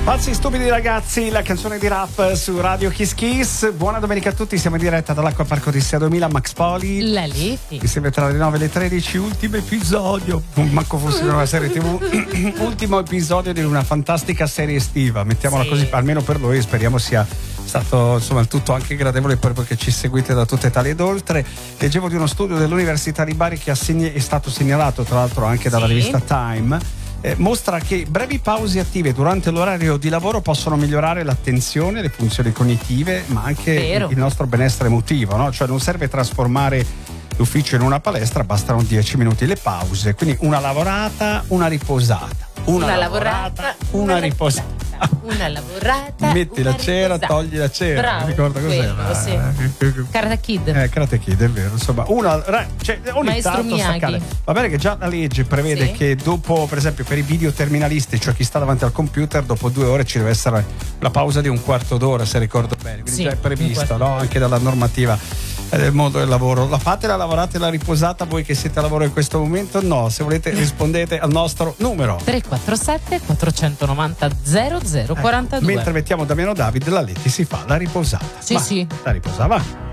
Pazzi stupidi ragazzi, la canzone di rap su Radio Kiss Kiss. Buona domenica a tutti, siamo in diretta dall'Acquaparco di Sia 2000, Max Poli. La Leti. Insieme tra le 9 e le 13, ultimo episodio. Manco fosse una serie TV. Ultimo episodio di una fantastica serie estiva, mettiamola così, almeno per noi, speriamo sia stato insomma il tutto anche gradevole per voi che ci seguite da tutta Italia ed oltre. Leggevo di uno studio dell'Università di Bari che è stato segnalato tra l'altro anche dalla rivista Time. Mostra che brevi pause attive durante l'orario di lavoro possono migliorare l'attenzione, le funzioni cognitive, ma anche il nostro benessere emotivo, no? Cioè non serve trasformare l'ufficio in una palestra, bastano 10 minuti le pause, quindi una lavorata, una riposata, una lavorata, una riposata. Una lavorata. Metti una la cera, riposata. togli la cera. Bravo, Ricorda cos'era? sì. Karate Kid. Karate Kid, è vero. Insomma, ogni Maestro tanto Miyagi. staccare. Va bene che già la legge prevede che dopo, per esempio, per i video terminalisti, cioè chi sta davanti al computer, dopo 2 ore ci deve essere la pausa di un quarto d'ora, se ricordo bene. Quindi già è prevista, no? Anche dalla normativa del mondo del lavoro. La fate, la lavorate, la riposata, voi che siete a lavoro in questo momento? No, se volete rispondete al nostro numero 347 490 0042. Mentre mettiamo Damiano David, la Leti si fa la riposata. Sì. La riposava.